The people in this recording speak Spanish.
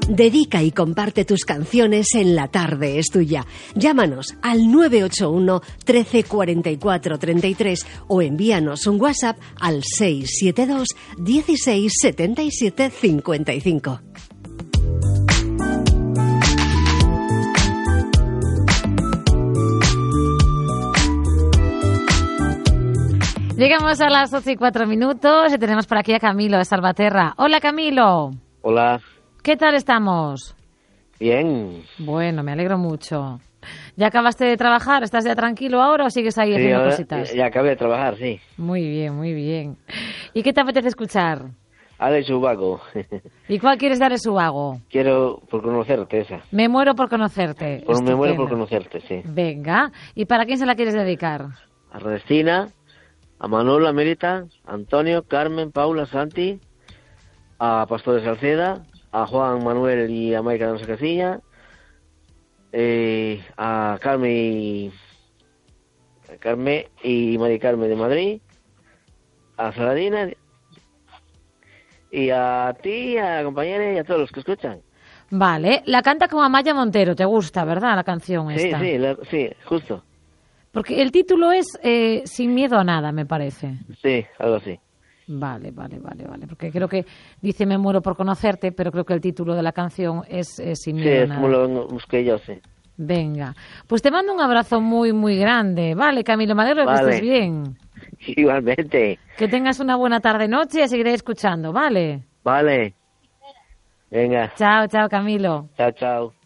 Dedica y comparte tus canciones en La Tarde es Tuya. Llámanos al 981 13 44 33 o envíanos un WhatsApp al 672 16 77 55. Llegamos a las 8:04 y tenemos por aquí a Camilo de Salvaterra. Hola, Camilo. Hola. ¿Qué tal estamos? Bien. Bueno, me alegro mucho. ¿Ya acabaste de trabajar? ¿Estás ya tranquilo ahora o sigues ahí haciendo cositas? Ya acabé de trabajar, sí. Muy bien, muy bien. ¿Y qué te apetece escuchar? Alex Ubago. ¿Y cuál quieres dar su vago? Quiero por conocerte, esa. Me muero por conocerte. Me muero por conocerte, sí. Venga. ¿Y para quién se la quieres dedicar? A Restina, a Manolo, a Melita, a Antonio, Carmen, Paula, Santi, a Pastor de Salceda, a Juan Manuel y a Maica de Nuestra Casilla, a Carmen y Mari Carmen de Madrid, a Saladina y a ti, a la compañera y a todos los que escuchan. Vale, la canta como Amaya Montero, ¿te gusta, verdad, la canción esta? Sí, justo. Porque el título es Sin miedo a nada, me parece. Sí, algo así. Vale. Porque creo que dice Me muero por conocerte, pero creo que el título de la canción es Sin miedo a nada. Sí, es como lo busqué yo, sí. Venga, pues te mando un abrazo muy, muy grande. Vale, Camilo, me alegro de que estés bien. Igualmente. Que tengas una buena tarde-noche y a seguiré escuchando, ¿vale? Vale. Venga. Chao, Camilo. Chao.